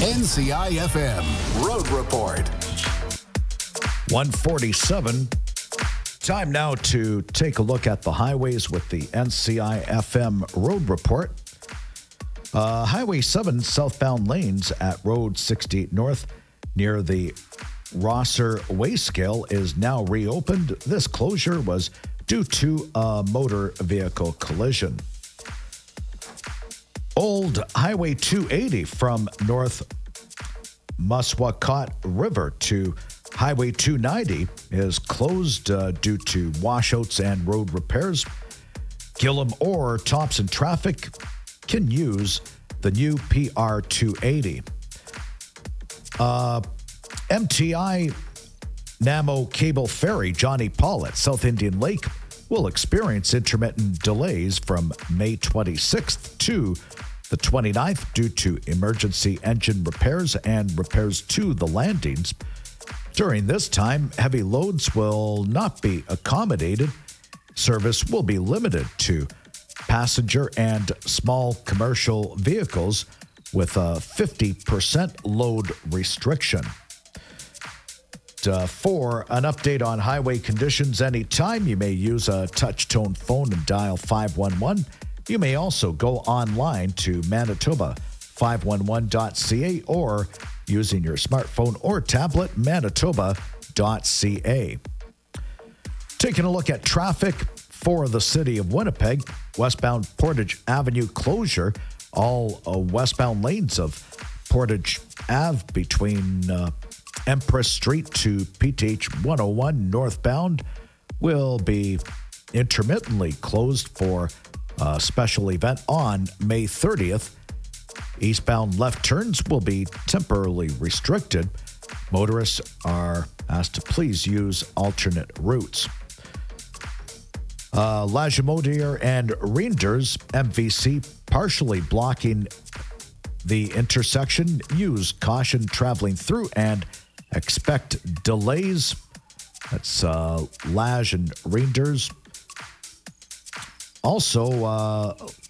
NCIFM Road Report. 147. Time now to take a look at the highways with the NCIFM Road Report. Highway 7 southbound lanes at Road 68 North near the Rosser Wayscale is now reopened. This closure was due to a motor vehicle collision. Old Highway 280 from North Muswakot River to Highway 290 is closed due to washouts and road repairs. Gillam or Thompson traffic can use the new PR 280. MTI Namo Cable Ferry Johnny Paul at South Indian Lake will experience intermittent delays from May 26th to the 29th due to emergency engine repairs and repairs to the landings. During this time, heavy loads will not be accommodated. Service will be limited to passenger and small commercial vehicles with a 50% load restriction. For an update on highway conditions anytime, you may use a touch-tone phone and dial 511. You may also go online to Manitoba511.ca or using your smartphone or tablet, manitoba.ca. Taking a look at traffic for the city of Winnipeg, westbound Portage Avenue closure, all westbound lanes of Portage Ave between Empress Street to PTH 101 northbound will be intermittently closed for a special event on May 30th. Eastbound left turns will be temporarily restricted. Motorists are asked to please use alternate routes. Lagimodiere and Reinders MVC partially blocking the intersection. Use caution traveling through and expect delays. That's Lage and Reinders. Also,